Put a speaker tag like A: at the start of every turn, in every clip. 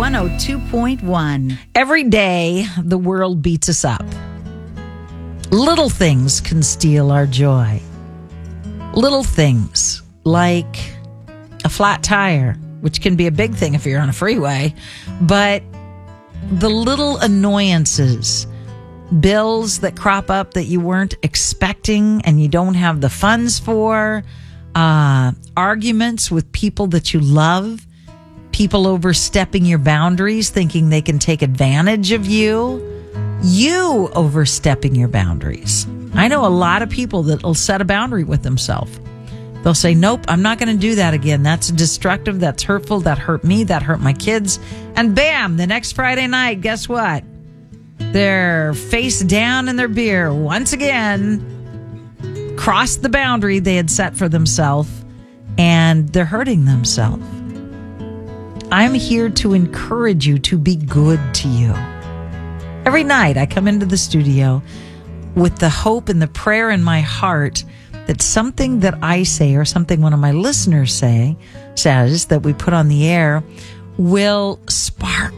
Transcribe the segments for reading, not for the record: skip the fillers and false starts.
A: 102.1.
B: Every day, the world beats us up. Little things can steal our joy. Little things like a flat tire, which can be a big thing if you're on a freeway, but the little annoyances, bills that crop up that you weren't expecting and you don't have the funds for, arguments with people that you love, people overstepping your boundaries, thinking they can take advantage of you overstepping your boundaries. I know a lot of people that will set a boundary with themselves. They'll say, nope, I'm not going to do that again. That's destructive. That's hurtful. That hurt me. That hurt my kids. And bam, the next Friday night, guess what? They're face down in their beer once again, crossed the boundary they had set for themselves, and they're hurting themselves. I'm here to encourage you to be good to you. Every night I come into the studio with the hope and the prayer in my heart that something that I say or something one of my listeners says that we put on the air will spark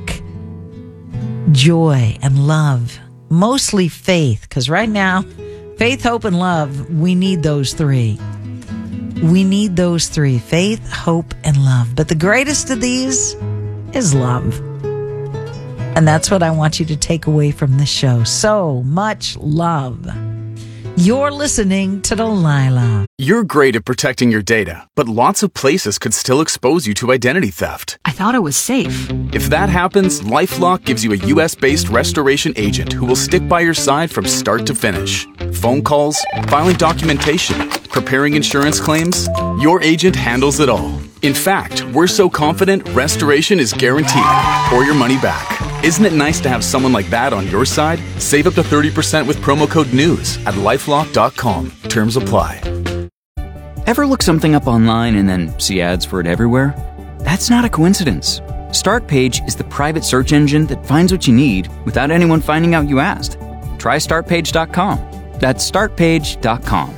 B: joy and love, mostly faith, because right now, faith, hope, and love, we need those three. We need those three, faith, hope, and love. But the greatest of these is love. And that's what I want you to take away from this show. So much love. You're listening to Delilah.
C: You're great at protecting your data, but lots of places could still expose you to identity theft.
D: I thought it was safe.
C: If that happens, LifeLock gives you a U.S.-based restoration agent who will stick by your side from start to finish. Phone calls, filing documentation, preparing insurance claims, your agent handles it all. In fact, we're so confident restoration is guaranteed or your money back. Isn't it nice to have someone like that on your side? Save up to 30% with promo code NEWS at LifeLock.com. Terms apply.
E: Ever look something up online and then see ads for it everywhere? That's not a coincidence. StartPage is the private search engine that finds what you need without anyone finding out you asked. Try StartPage.com. That's StartPage.com.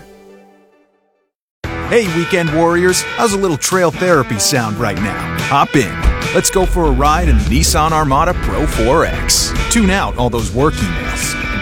F: Hey, weekend warriors, how's a little trail therapy sound right now? Hop in. Let's go for a ride in the Nissan Armada Pro 4X. Tune out all those work emails.